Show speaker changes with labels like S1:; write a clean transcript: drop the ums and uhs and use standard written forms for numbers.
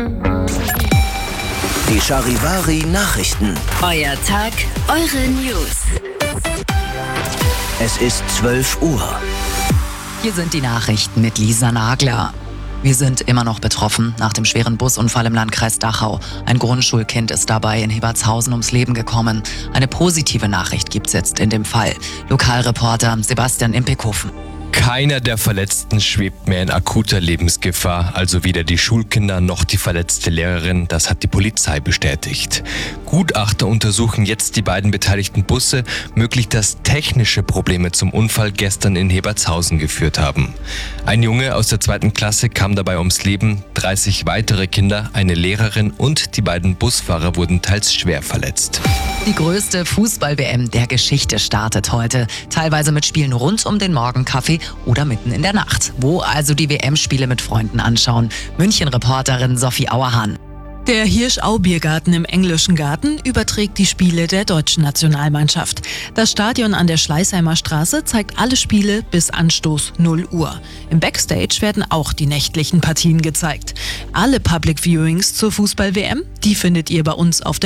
S1: Die Charivari Nachrichten.
S2: Euer Tag, eure News.
S1: Es ist 12 Uhr.
S3: Hier sind die Nachrichten mit Lisa Nagler. Wir sind immer noch betroffen nach dem schweren Busunfall im Landkreis Dachau. Ein Grundschulkind ist dabei in Hebertshausen ums Leben gekommen. Eine positive Nachricht gibt's jetzt in dem Fall. Lokalreporter Sebastian Impekhofen.
S4: Keiner der Verletzten schwebt mehr in akuter Lebensgefahr, also weder die Schulkinder noch die verletzte Lehrerin, das hat die Polizei bestätigt. Gutachter untersuchen jetzt die beiden beteiligten Busse, möglich dass technische Probleme zum Unfall gestern in Hebertshausen geführt haben. Ein Junge aus der 2. Klasse kam dabei ums Leben, 30 weitere Kinder, eine Lehrerin und die beiden Busfahrer wurden teils schwer verletzt.
S3: Die größte Fußball-WM der Geschichte startet heute. Teilweise mit Spielen rund um den Morgenkaffee oder mitten in der Nacht. Wo also die WM-Spiele mit Freunden anschauen? München-Reporterin Sophie Auerhahn.
S5: Der Hirschau-Biergarten im Englischen Garten überträgt die Spiele der deutschen Nationalmannschaft. Das Stadion an der Schleißheimer Straße zeigt alle Spiele bis Anstoß 0 Uhr. Im Backstage werden auch die nächtlichen Partien gezeigt. Alle Public Viewings zur Fußball-WM, die findet ihr bei uns auf der